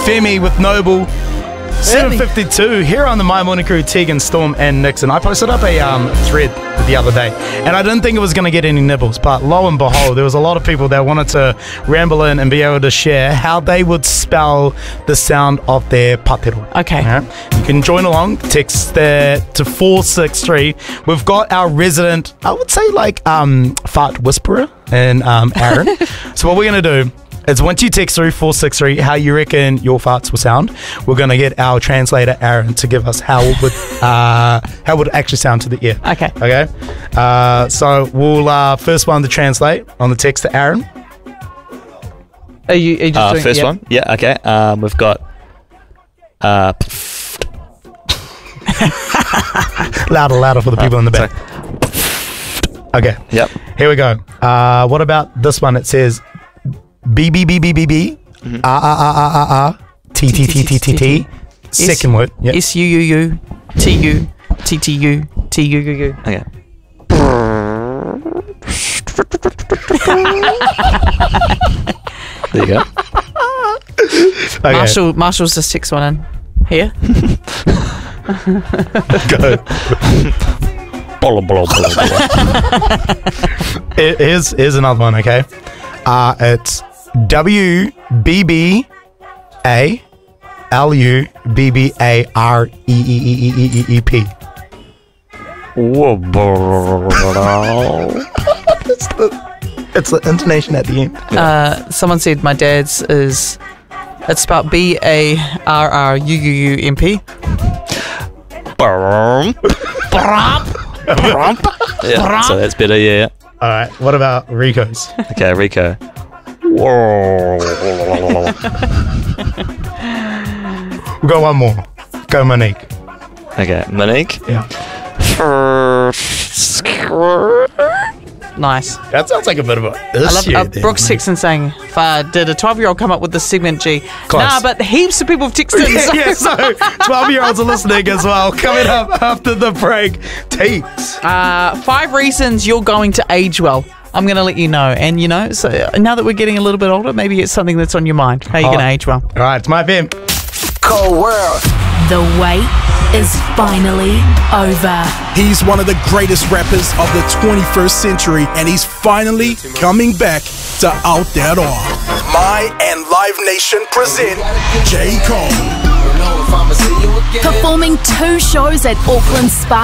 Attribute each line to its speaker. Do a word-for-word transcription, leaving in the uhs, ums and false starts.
Speaker 1: Femi with Noble. seven fifty-two here on the My Morning Crew, Tegan, Storm and Nixon. I posted up a um, thread the other day and I didn't think it was going to get any nibbles, but lo and behold, there was a lot of people that wanted to ramble in and be able to share how they would spell the sound of their patero.
Speaker 2: Okay.
Speaker 1: Yeah? You can join along, text that to four six three. We've got our resident, I would say like um, fart whisperer and um, Aaron. So what we're going to do is once you text through four six three how you reckon your farts will sound, we're going to get our translator Aaron to give us how it would uh, how it would actually sound to the ear.
Speaker 2: Okay.
Speaker 1: Okay. Uh, so we'll uh, first one to translate on the text to Aaron.
Speaker 2: Are you, are you just
Speaker 3: Uh,
Speaker 2: doing
Speaker 3: first
Speaker 2: yeah.
Speaker 3: one? Yeah, okay. Um, we've got... Uh,
Speaker 1: Louder, louder for the people in the back. Okay.
Speaker 3: Yep.
Speaker 1: Here we go. Uh, what about this one? It says B B B B B B ah ah ah ah ah ah T T T T T T. Second word. Yep.
Speaker 2: S U U U T U T T U T U U U.
Speaker 3: Okay. There you go.
Speaker 1: Okay.
Speaker 2: Marshall, Marshall's just text one in. Here.
Speaker 1: Go.
Speaker 3: Blah, blah, blah, blah.
Speaker 1: Here- Here's here's another one. Okay. Uh, it's W B B A L U B B A R E E E E E E E P.
Speaker 3: Whoa, blah, blah.
Speaker 1: It's the it's the intonation at the end.
Speaker 2: Uh, someone said my dad's is, it's spelled B A R R U U U M P.
Speaker 3: Brum. Brum. Yeah, so that's better, yeah.
Speaker 1: All right. What about Rico's?
Speaker 3: Okay, Rico. Whoa.
Speaker 1: We've got one more. Go Monique.
Speaker 3: Okay, Monique.
Speaker 1: Yeah.
Speaker 2: Nice.
Speaker 1: That sounds like a bit of a
Speaker 2: I love uh, Brooks texting saying, uh, did a twelve-year-old come up with this segment, G?
Speaker 1: Close.
Speaker 2: Nah, but heaps of people have texted.
Speaker 1: yeah, yeah, so twelve-year-olds are listening as well. Coming up after the break. Teats.
Speaker 2: Uh, five reasons you're going to age well. I'm going to let you know. And, you know, so now that we're getting a little bit older, maybe it's something that's on your mind. How you're
Speaker 1: Oh.
Speaker 2: going to age well.
Speaker 1: All right, it's my fam.
Speaker 4: Cold World.
Speaker 5: The wait is finally over.
Speaker 6: He's one of the greatest rappers of the twenty-first century, and he's finally coming back to out that all. My and Live Nation present J. Cole.
Speaker 5: Performing two shows at Auckland Spark